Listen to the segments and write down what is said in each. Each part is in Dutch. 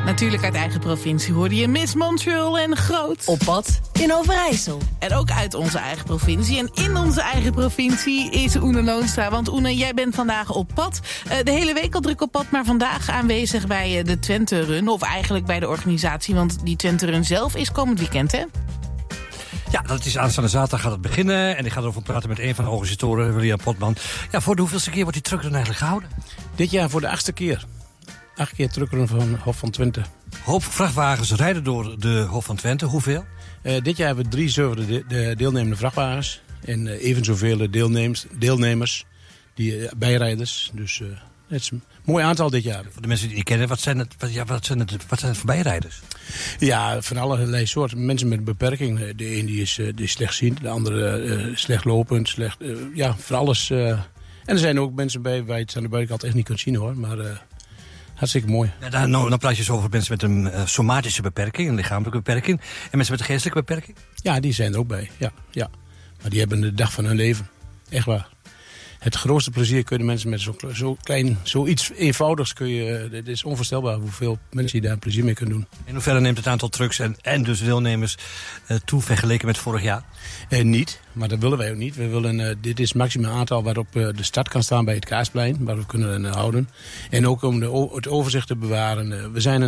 Natuurlijk uit eigen provincie hoorde je Miss Montreal en Groot. Op pad in Overijssel. En ook uit onze eigen provincie. En in onze eigen provincie is Oene Loonstra. Want Oene, jij bent vandaag op pad. De hele week al druk op pad, maar vandaag aanwezig bij de Twente Run. Of eigenlijk bij de organisatie, want die Twente Run zelf is komend weekend, hè? Ja, dat is aanstaande zaterdag gaat het beginnen. En ik ga erover praten met een van de organisatoren, William Potman. Ja, voor de hoeveelste keer wordt die truckrun eigenlijk gehouden? Dit jaar voor de 8e keer. 8 keer truckrun van Hof van Twente. Hoop vrachtwagens rijden door de Hof van Twente. Hoeveel? Dit jaar hebben we 73 deelnemende vrachtwagens. En even zoveel deelnemers, bijrijders. Dus het is een mooi aantal dit jaar. Voor de mensen die je kennen, wat zijn het voor bijrijders? Ja, van allerlei soorten. Mensen met een beperking. De een die is slechtziend, de andere slecht lopend. Voor alles. En er zijn ook mensen bij waar je het aan de buitenkant echt niet kunt zien, hoor. Maar hartstikke mooi. Ja, dan praat je zo over mensen met een somatische beperking, een lichamelijke beperking. En mensen met een geestelijke beperking? Ja, die zijn er ook bij. Ja. Maar die hebben de dag van hun leven. Echt waar. Het grootste plezier kunnen mensen met zoiets eenvoudigs het is onvoorstelbaar hoeveel mensen die daar plezier mee kunnen doen. In hoeverre neemt het aantal trucks en dus deelnemers toe vergeleken met vorig jaar? Niet, maar dat willen wij ook niet. We willen, dit is het maximaal aantal waarop de stad kan staan bij het Kaasplein, waar we kunnen houden. En ook om het overzicht te bewaren. We zijn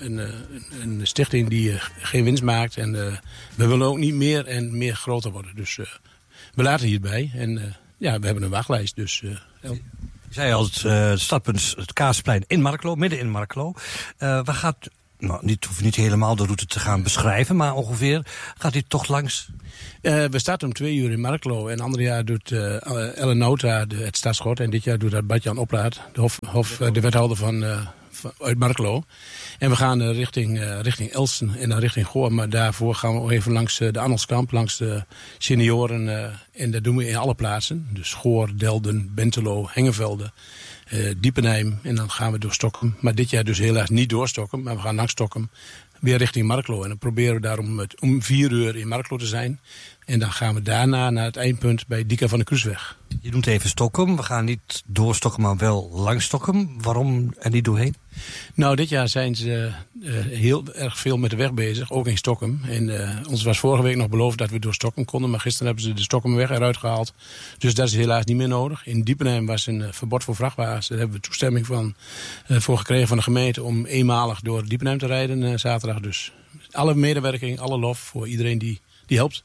een stichting die geen winst maakt en we willen ook niet meer en meer groter worden. Dus we laten hierbij en we hebben een wachtlijst. Dus, Je zei al, het startpunt, het Kaasplein in Marklo, midden in Marklo. Waar gaat, hoef niet helemaal de route te gaan beschrijven, maar ongeveer gaat hij toch langs? We starten om 2 uur in Marklo. En ander jaar doet Ellen Nota het startschot. En dit jaar doet dat Bart-Jan Oplaat, de wethouder uit Marklo. En we gaan richting Elsen en dan richting Goor. Maar daarvoor gaan we even langs de Annelskamp, langs de senioren. En dat doen we in alle plaatsen. Dus Goor, Delden, Bentelo, Hengevelde, Diepenheim. En dan gaan we door Stokkum. Maar dit jaar dus helaas niet door Stokkum, maar we gaan langs Stokkum. Weer richting Marklo. En dan proberen we daarom om 4 uur in Marklo te zijn. En dan gaan we daarna naar het eindpunt bij Dika van de Kruisweg. Je noemt even Stokkum. We gaan niet door Stokkum, maar wel langs Stokkum. Waarom er niet doorheen? Nou, dit jaar zijn ze heel erg veel met de weg bezig, ook in Stokkum. En ons was vorige week nog beloofd dat we door Stokkum konden, maar gisteren hebben ze de Stokkumweg eruit gehaald. Dus dat is helaas niet meer nodig. In Diepenheim was een verbod voor vrachtwagens. Daar hebben we toestemming voor gekregen van de gemeente om eenmalig door Diepenheim te rijden zaterdag. Dus alle medewerking, alle lof voor iedereen die helpt.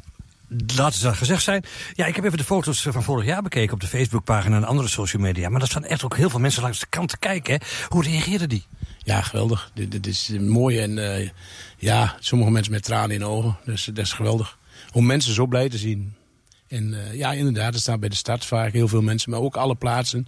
Laten ze dat gezegd zijn. Ja, ik heb even de foto's van vorig jaar bekeken op de Facebookpagina en andere social media. Maar er staan echt ook heel veel mensen langs de kant te kijken. Hè. Hoe reageerden die? Ja, geweldig. Dit is mooi en sommige mensen met tranen in de ogen. Dus dat is geweldig. Om mensen zo blij te zien. En inderdaad, er staan bij de start vaak heel veel mensen, maar ook alle plaatsen.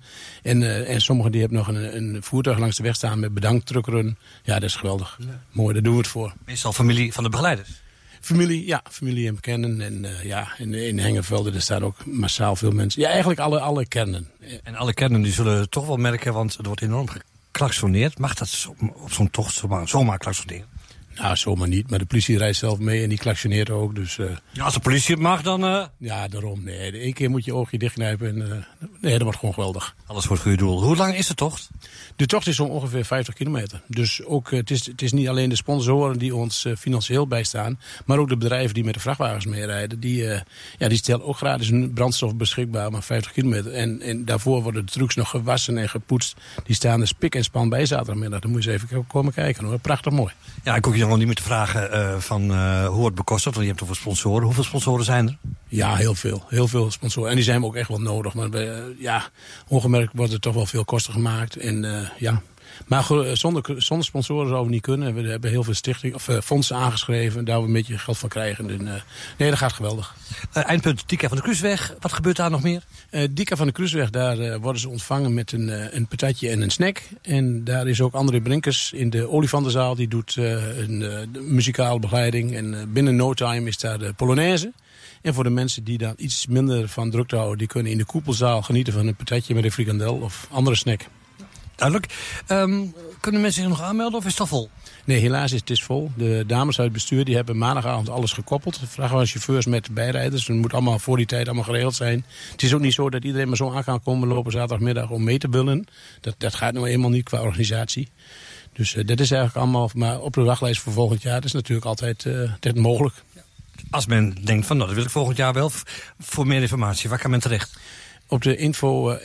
En sommigen die hebben nog een voertuig langs de weg staan met bedankt truckrun. Ja, dat is geweldig. Ja. Mooi, daar doen we het voor. Meestal familie van de begeleiders? Familie en bekenden. En in Hengevelde er staan ook massaal veel mensen. Ja, eigenlijk alle kernen. En alle kernen die zullen toch wel merken, want er wordt enorm geklaksoneerd. Mag dat op zo'n tocht zomaar klaksoneren? Nou, zomaar niet. Maar de politie rijdt zelf mee en die klaksoneert ook. Dus, als de politie het mag, dan... Ja, daarom. Nee, 1 keer moet je oogje dichtknijpen. En, dat wordt gewoon geweldig. Alles voor het goede doel. Hoe lang is de tocht? De tocht is ongeveer 50 kilometer. Dus ook, het is niet alleen de sponsoren die ons financieel bijstaan, maar ook de bedrijven die met de vrachtwagens meerijden. Die stellen ook gratis hun brandstof beschikbaar, maar 50 kilometer. En daarvoor worden de trucks nog gewassen en gepoetst. Die staan er spik en span bij zaterdagmiddag. Dan moet je eens even komen kijken, hoor. Prachtig mooi. Ja, ik hoef je nog niet meer te vragen hoe het bekostigt, want je hebt toch wel sponsoren. Hoeveel sponsoren zijn er? Ja, heel veel. Heel veel sponsoren. En die zijn we ook echt wel nodig. Maar ongemerkt wordt er toch wel veel kosten gemaakt. En maar zonder sponsoren zouden we niet kunnen. We hebben heel veel fondsen aangeschreven. Daar we een beetje geld van krijgen. En, dat gaat geweldig. Eindpunt Dika van de Kruisweg. Wat gebeurt daar nog meer? Dika van de Kruisweg, daar worden ze ontvangen met een patatje en een snack. En daar is ook André Brinkers in de Olifantenzaal. Die doet de muzikale begeleiding. En binnen no time is daar de Polonaise. En voor de mensen die daar iets minder van drukte houden, die kunnen in de koepelzaal genieten van een patatje met een frikandel of andere snack. Duidelijk. Kunnen mensen zich nog aanmelden of is het al vol? Nee, helaas is het vol. De dames uit het bestuur die hebben maandagavond alles gekoppeld. Vrachtwagenchauffeurs met bijrijders. Het moet allemaal voor die tijd allemaal geregeld zijn. Het is ook niet zo dat iedereen maar zo aan kan komen lopen zaterdagmiddag om mee te billen. Dat gaat nou eenmaal niet qua organisatie. Dus dat is eigenlijk allemaal, maar op de wachtlijst voor volgend jaar, dat is natuurlijk altijd mogelijk. Als men denkt van, nou, dat wil ik volgend jaar wel. Voor meer informatie, waar kan men terecht? Op de info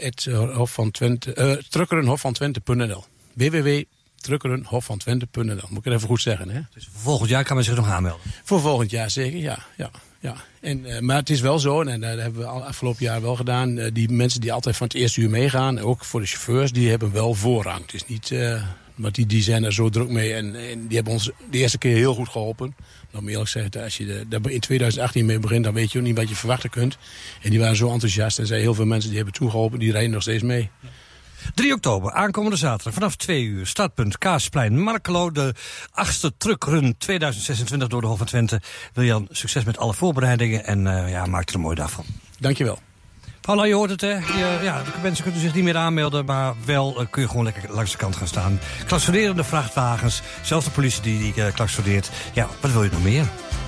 trukkerenhofvantwente.nl www.trukkerenhofvantwente.nl Moet ik het even goed zeggen, hè? Dus voor volgend jaar kan men zich nog aanmelden? Voor volgend jaar zeker, ja. Maar het is wel zo, en dat hebben we afgelopen jaar wel gedaan. Die mensen die altijd van het eerste uur meegaan, ook voor de chauffeurs, die hebben wel voorrang. Het is niet, maar die zijn er zo druk mee en die hebben ons de eerste keer heel goed geholpen. Nou, moet eerlijk zeggen, als je daar in 2018 mee begint, dan weet je ook niet wat je verwachten kunt. En die waren zo enthousiast en zijn heel veel mensen die hebben toegeholpen, die rijden nog steeds mee. 3 oktober, aankomende zaterdag, vanaf 2 uur, startpunt Kaasplein, Markelo, de 8e truckrun 2026 door de Hof van Twente. Wiljan, succes met alle voorbereidingen en maak er een mooie dag van. Dankjewel. Paula, je hoort het, hè? De mensen kunnen zich niet meer aanmelden, maar wel kun je gewoon lekker langs de kant gaan staan. Klaksonerende vrachtwagens, zelfs de politie die klaksoneert. Ja, wat wil je nog meer?